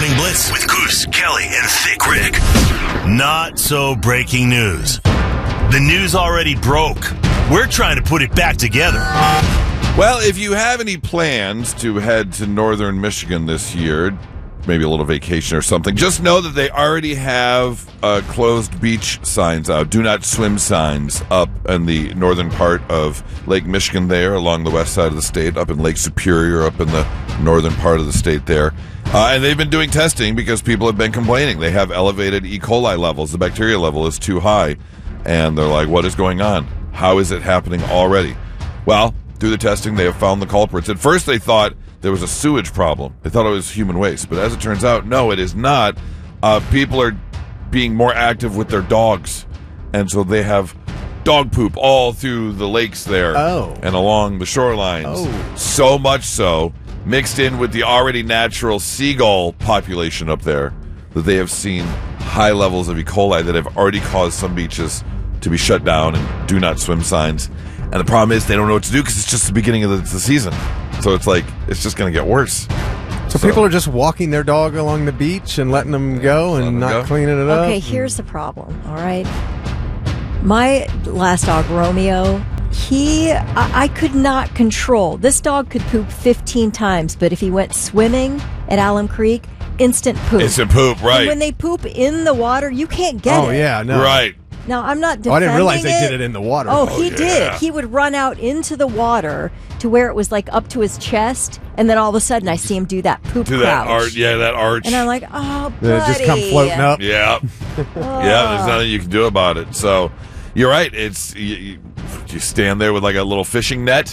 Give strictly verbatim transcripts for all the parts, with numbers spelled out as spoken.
Morning Blitz with Goose, Kelly, and Thick Rick. Not so breaking news. The news already broke. We're trying to put it back together. Well, if you have any plans to head to northern Michigan this year, maybe a little vacation or something, just know that they already have uh, closed beach signs out, do not swim signs up in the northern part of Lake Michigan there along the west side of the state, up in Lake Superior, up in the northern part of the state there. Uh, and they've been doing testing because people have been complaining. They have elevated E. coli levels. The bacteria level is too high. And they're like, what is going on? How is it happening already? Well, through the testing, they have found the culprits. At first, they thought there was a sewage problem. They thought it was human waste. But as it turns out, no, it is not. Uh, people are being more active with their dogs. And so they have dog poop all through the lakes there oh. and along the shorelines. Oh. So much so, mixed in with the already natural seagull population up there, that they have seen high levels of E. coli that have already caused some beaches to be shut down and do not swim signs. And the problem is they don't know what to do because it's just the beginning of the, the season. So it's like, it's just going to get worse. So, so people are just walking their dog along the beach and letting them go and not go. cleaning it up? Okay, here's the problem, all right? My last dog, Romeo, he, I, I could not control. This dog could poop fifteen times, but if he went swimming at Alum Creek, instant poop. Instant poop, right. And when they poop in the water, you can't get oh, it. Oh, yeah, no. Right. Now, I'm not defending oh, I didn't realize they it. did it in the water. Oh, Oh, he yeah. did. He would run out into the water to where it was like up to his chest, and then all of a sudden I see him do that poop Do crouch. that arch. Yeah, that arch. And I'm like, oh, buddy. They just come floating up. Yeah. Yeah, there's nothing you can do about it. So you're right. It's you, you, you stand there with like a little fishing net,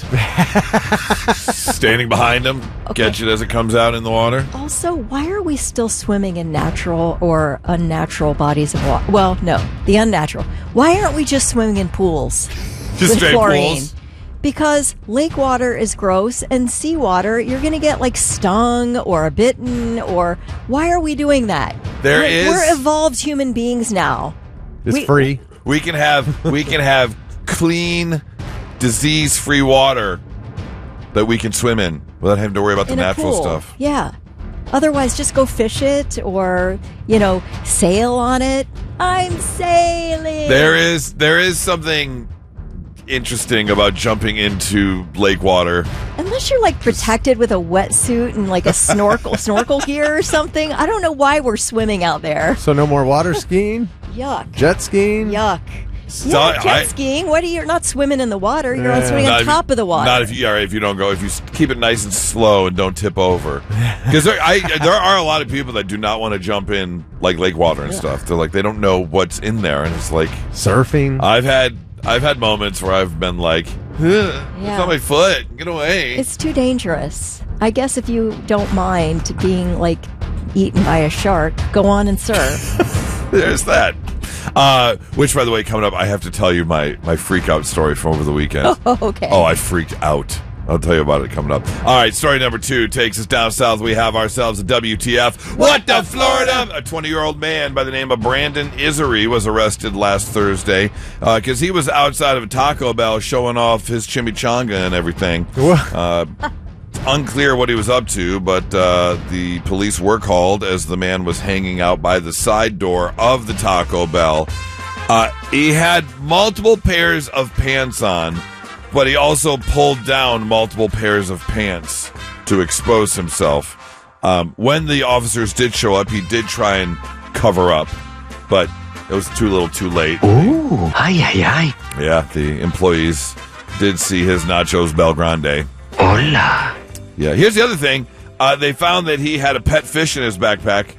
standing behind him, Okay. catch it as it comes out in the water. Also, why are we still swimming in natural or unnatural bodies of water? Well, no, the unnatural. Why aren't we just swimming in pools Just with straight chlorine? pools. Because lake water is gross, and seawater, you're going to get like stung or bitten, or why are we doing that? There we're, is- we're evolved human beings now. It's We- free. We can have we can have clean, disease-free water that we can swim in without having to worry about the in a natural pool. stuff. Yeah. Otherwise, just go fish it or, you know, sail on it. I'm sailing. There is there is something interesting about jumping into lake water. Unless you're like protected with a wetsuit and like a snorkel snorkel gear or something. I don't know why we're swimming out there. So no more water skiing? Yuck. Jet skiing? Yuck. So Yeah, jet I- skiing. What are you? You're not swimming in the water. You're not Yeah. swimming Not on if top you- of the water. Not if you, all right, if you don't go, if you s- keep it nice and slow and don't tip over. Because there, I, there are a lot of people that do not want to jump in like lake water and stuff. They're like, they don't know what's in there, and it's like, Surfing? I've had, I've had moments where I've been like, "Ugh, it's Yeah. on my foot, get away. It's too dangerous. I guess if you don't mind being like eaten by a shark, go on and surf. There's that. Uh, which, by the way, coming up, I have to tell you my, my freak out story from over the weekend. Oh, okay. Oh, I freaked out. I'll tell you about it coming up. All right, story number two takes us down south. We have ourselves a W T F. What the Florida? A twenty-year-old man by the name of Brandon Isery was arrested last Thursday because uh, he was outside of a Taco Bell showing off his chimichanga and everything. Uh, unclear what he was up to, but uh, the police were called as the man was hanging out by the side door of the Taco Bell. Uh, he had multiple pairs of pants on, but he also pulled down multiple pairs of pants to expose himself. Um, when the officers did show up, he did try and cover up, but it was too little too late. Ooh, ay, ay, ay. Yeah, the employees did see his Nachos Bel Grande. Hola. Yeah, here's the other thing. Uh, they found that he had a pet fish in his backpack.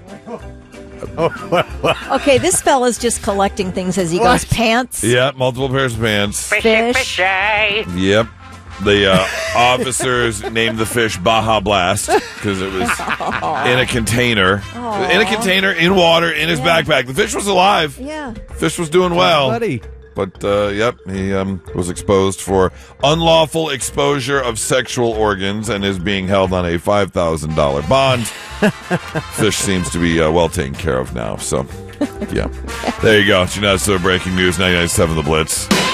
Okay, this fella's just collecting things as he goes. Pants. Yeah, multiple pairs of pants. Fish. Yep. The uh, officers named the fish Baja Blast because it was in a container. In a container, in water, in his Yeah. backpack. The fish was alive. Yeah. Fish was doing well. Buddy. But, uh, yep, he um, was exposed for unlawful exposure of sexual organs and is being held on a five thousand dollars bond. Fish seems to be uh, well taken care of now. So, yeah. There you go. It's your Not So Breaking News, ninety-nine point seven The Blitz.